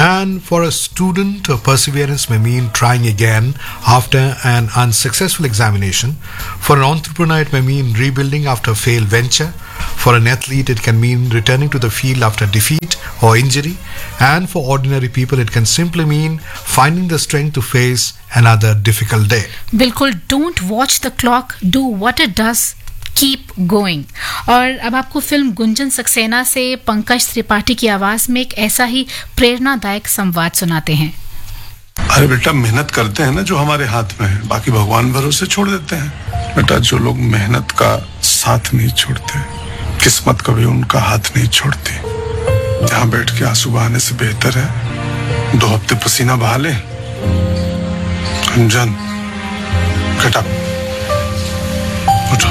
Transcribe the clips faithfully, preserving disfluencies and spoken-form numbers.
And for a student, uh, perseverance may mean trying again after an unsuccessful examination. For an entrepreneur, it may mean rebuilding after a failed venture. For an athlete, it can mean returning to the field after defeat or injury. And for ordinary people, it can simply mean finding the strength to face another difficult day. बिल्कुल, don't watch the clock, do what it does, keep going. और अब आपको film Gunjan Saxena से पंकज त्रिपाठी की आवाज में एक ऐसा ही प्रेरणादायक संवाद सुनाते हैं. अरे बेटा, मेहनत करते हैं ना जो हमारे हाथ में है, बाकी भगवान भरोसे छोड़ देते हैं. बेटा, जो लोग मेहनत का साथ नहीं छोड़ते, किस्मत कभी उनका हाथ नहीं छोड़ती. यहाँ बैठ के आंसू बहाने से बेहतर है दो हफ्ते पसीना बहा ले. गुंजन, गेट अप, उठो.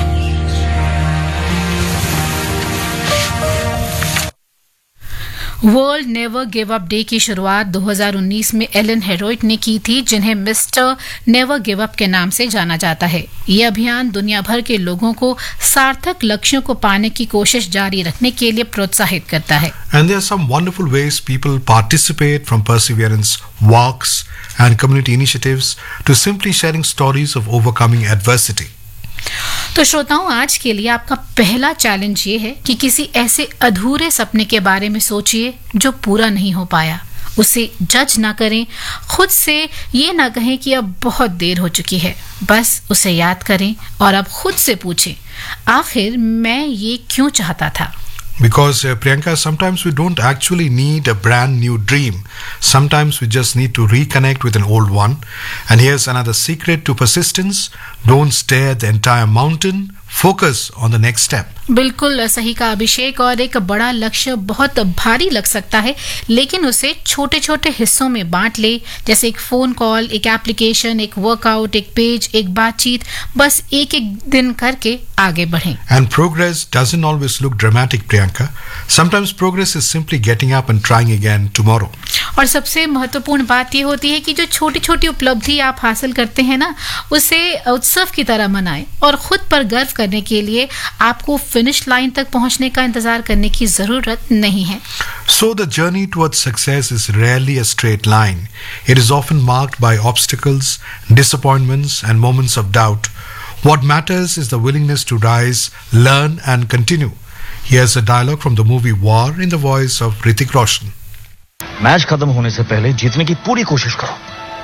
World never give up day की शुरुआत दो हज़ार उन्नीस में एलन हेरोइट ने की थी, जिन्हें मिस्टर नेवर गिव अप के नाम से जाना जाता है. ये अभियान दुनिया भर के लोगों को सार्थक लक्ष्यों को पाने की कोशिश जारी रखने के लिए प्रोत्साहित करता है. And there are some wonderful ways people participate, from perseverance walks and community initiatives to simply sharing stories of overcoming adversity. तो श्रोताओं, आज के लिए आपका पहला चैलेंज ये है कि किसी ऐसे अधूरे सपने के बारे में सोचिए जो पूरा नहीं हो पाया. उसे जज ना करें, खुद से ये ना कहें कि अब बहुत देर हो चुकी है. बस उसे याद करें और अब खुद से पूछें, आखिर मैं ये क्यों चाहता था. Because uh, Priyanka, sometimes we don't actually need a brand new dream. Sometimes we just need to reconnect with an old one. And here's another secret to persistence. Don't stare at the entire mountain. Focus on the next step. बिल्कुल सही का अभिषेक. और एक बड़ा लक्ष्य बहुत भारी लग सकता है, लेकिन उसे छोटे छोटे हिस्सों में बांट ले. जैसे एक फोन कॉल, एक एप्लीकेशन, एक वर्कआउट, एक पेज, एक बातचीत. बस एक एक दिन करके आगे बढ़ें. And progress doesn't always look dramatic, Priyanka. Sometimes progress is simply getting up and trying again tomorrow. और सबसे महत्वपूर्ण बात ये होती है कि जो छोटी छोटी उपलब्धि आप हासिल करते हैं ना, उसे उत्सव की तरह मनाएं. और खुद पर गर्व करने के लिए आपको फिनिश लाइन तक पहुंचने का इंतजार करने की जरूरत नहीं है. So the journey towards success is rarely a straight line. It is often marked by obstacles, disappointments, and moments of doubt. What matters is the willingness to rise, learn, and continue. Here's a dialogue from the movie War in the voice of Hrithik Roshan. Match खत्म होने से पहले जीतने की पूरी कोशिश करो.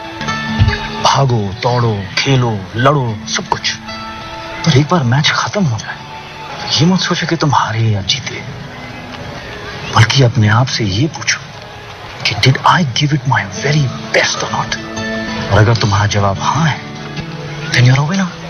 भागो, दौड़ो, खेलो, लड़ो, सब कुछ. पर एक बार मैच खत्म हो जाए तो ये मत सोचो कि तुम हारे या जीते, बल्कि अपने आप से ये पूछो कि did I give it my very best और नॉट. और अगर तुम्हारा जवाब हाँ है, then you are a winner.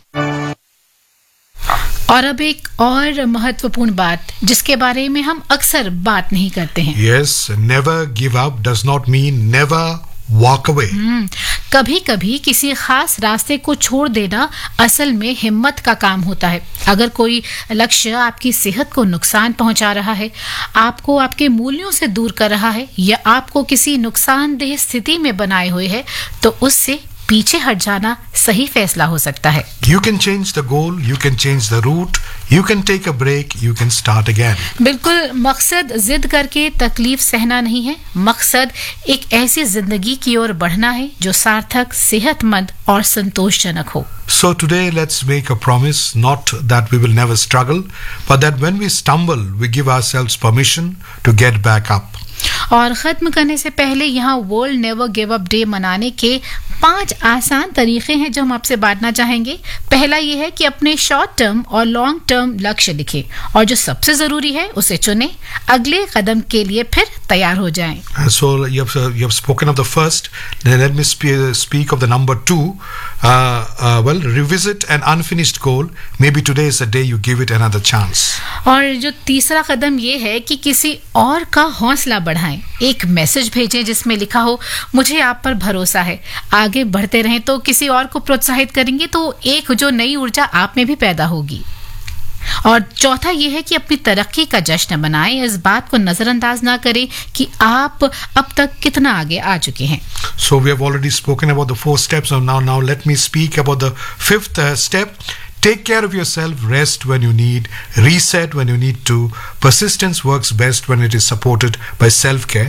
और अब एक और महत्वपूर्ण बात जिसके बारे में हम अक्सर बात नहीं करते हैं. Yes, never give up does not mean never walk away. hmm. कभी कभी किसी खास रास्ते को छोड़ देना असल में हिम्मत का काम होता है. अगर कोई लक्ष्य आपकी सेहत को नुकसान पहुंचा रहा है, आपको आपके मूल्यों से दूर कर रहा है, या आपको किसी नुकसानदेह स्थिति में बनाए हुए है, तो उससे पीछे हट जाना सही फैसला हो सकता है. You can change the goal, you can change the route, you can take a break, you can start again. बिल्कुल, मकसद जिद करके तकलीफ सहना नहीं है. मकसद एक ऐसी जिंदगी की ओर बढ़ना है जो सार्थक, सेहतमंद और संतोषजनक हो. So today let's make a promise, not that we will never struggle, but that when we stumble, we give ourselves permission to get back up. और खत्म करने से पहले यहाँ world never give up day मनाने के पांच आसान तरीके हैं जो हम आपसे बांटना चाहेंगे. पहला ये है कि अपने शॉर्ट टर्म और लॉन्ग टर्म लक्ष्य लिखें और जो सबसे जरूरी है उसे चुनें. अगले कदम के लिए फिर तैयार हो जाएं. So you have, you have spoken of the first. Then let me speak of the number two. Uh, uh, well, revisit an unfinished goal. Maybe today is the day you give it another chance. और जो तीसरा कदम ये है कि किसी और का हौसला बढ़ाएं. एक मैसेज भेजें जिसमें लिखा हो, मुझे आप पर भरोसा है. आगे बढ़ते रहें तो किसी और को प्रोत्साहित करेंगे तो एक जो नई ऊर्जा आप में भी पैदा होगी. और चौथा ये है कि अपनी तरक्की का जश्न मनाएं. इस बात को नजरअंदाज ना करें कि आप अब तक कितना आगे आ चुके हैं. So we have already spoken about the four steps. Now, now let me speak about the fifth uh, step. Take care of yourself, rest when you need, reset when you need to. Persistence works best when it is supported by self-care.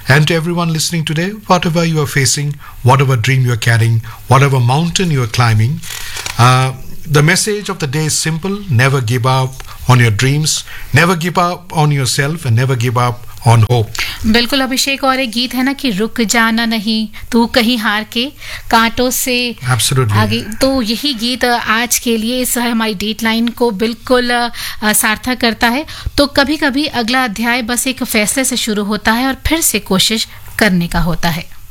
And to everyone listening today, whatever you are facing, whatever dream you are carrying, whatever mountain you are climbing, uh, the message of the day is simple: never give up on your dreams, never give up on yourself, and never give up on hope. बिल्कुल अभिषेक, और एक गीत है ना कि रुक जाना नहीं तू कहीं हार के कांटों से Absolutely. आगे, तो यही गीत आज के लिए इस हमारी डेडलाइन को बिल्कुल सार्थक करता है। तो कभी कभी अगला अध्याय बस एक फैसले से शुरू होता है और फिर से कोशिश करने का होता है।